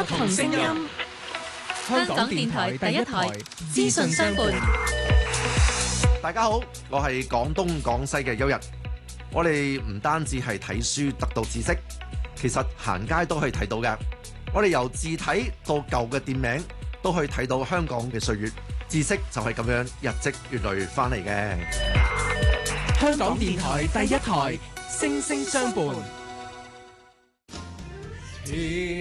不同聲音，香港電台第一台資訊相伴。 大家好，我係廣東廣西嘅邱日。我哋唔單止係睇書得到知識，其實行街都可以睇到嘅。我哋由字體到舊嘅店名，都可以睇到香港嘅歲月。知識就係咁樣日積月累翻嚟嘅。 香港電台第一台，聲聲相伴。 聽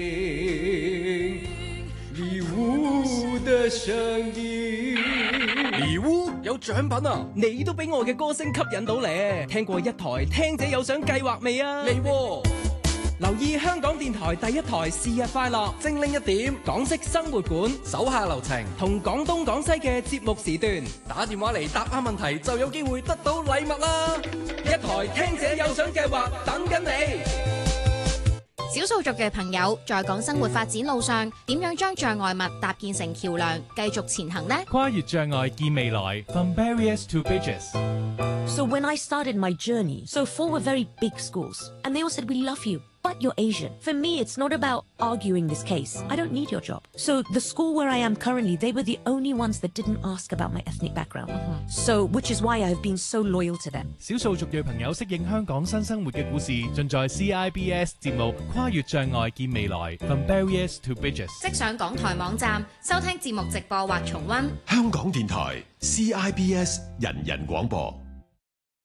禮物的聲音， 禮物有獎品啊！你都俾我嘅歌聲吸引到咧。聽過一台聽者有獎計劃未啊？嚟喎！留意香港電台第一台是日快樂，精靈一點，港式生活館，手下留情，同廣東廣西嘅節目時段，打電話嚟答啱問題就有機會得到禮物啦！一台聽者有獎計劃等緊你。 少數族嘅朋友在港生活發展路上，點樣將障礙物搭建成橋梁，繼續前行呢？ 跨越障礙見未來 ，From Barriers to Bridges。 So when I started my journey, so 4 were very big schools, and they all said, "We love you, but you're Asian." For me, it's not about arguing this case. I don't need your job. So the school where I am currently, they were the only ones that didn't ask about my ethnic background. So, which is why I have been so loyal to them. 少數族裔朋友適應香港新生活嘅故事，盡在 CIBS 節目《跨越障礙見未來》，From Barriers to Bridges。 即上港台網站收聽節目直播或重溫。 香港電台 CIBS 人人廣播。